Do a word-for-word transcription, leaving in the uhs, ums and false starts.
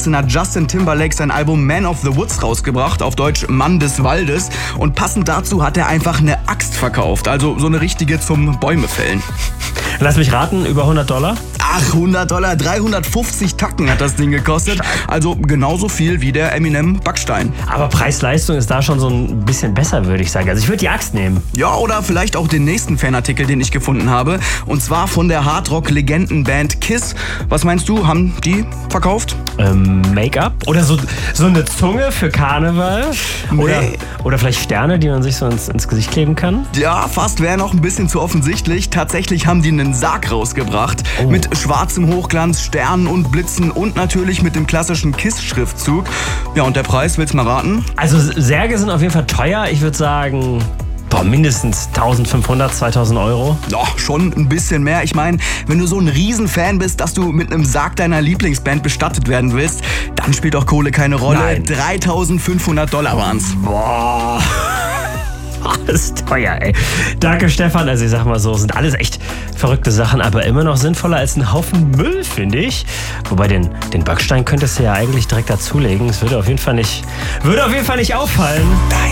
achtzehn hat Justin Timberlake sein Album Man of the Woods rausgebracht, auf Deutsch Mann des Waldes. Und passend dazu hat er einfach eine Axt verkauft, also so eine richtige zum Bäume fällen. Lass mich raten, über hundert Dollar? Ach, hundert Dollar, dreihundertfünfzig Tacken hat das Ding gekostet. Also genauso viel wie der Eminem Backstein. Aber Preis-Leistung ist da schon so ein bisschen besser, würde ich sagen. Also ich würde die Axt nehmen. Ja, oder vielleicht auch den nächsten Fanartikel, den ich gefunden habe. Und zwar von der Hardrock-Legendenband Kiss. Was meinst du, haben die verkauft? Ähm, Make-up? Oder so, so eine Zunge für Karneval? Oder, Nee. oder vielleicht Sterne, die man sich so ins, ins Gesicht kleben kann? Ja, fast wäre noch ein bisschen zu offensichtlich. Tatsächlich haben die einen Sarg rausgebracht. Oh. Mit schwarzem Hochglanz, Sternen und Blitzen und natürlich mit dem klassischen Kiss-Schriftzug. Ja, und der Preis, willst du mal raten? Also Särge sind auf jeden Fall teuer. Ich würde sagen, boah, mindestens eintausendfünfhundert, zweitausend Euro. Ja, schon ein bisschen mehr. Ich meine, wenn du so ein Riesenfan bist, dass du mit einem Sarg deiner Lieblingsband bestattet werden willst, dann spielt doch Kohle keine Rolle. Nein. dreitausendfünfhundert Dollar waren's. Boah. Das ist teuer, ey. Danke, Stefan. Also ich sag mal so, sind alles echt verrückte Sachen, aber immer noch sinnvoller als ein Haufen Müll, finde ich. Wobei den, den Backstein könntest du ja eigentlich direkt dazulegen. Es würde auf jeden Fall nicht, würde auf jeden Fall nicht auffallen. Dein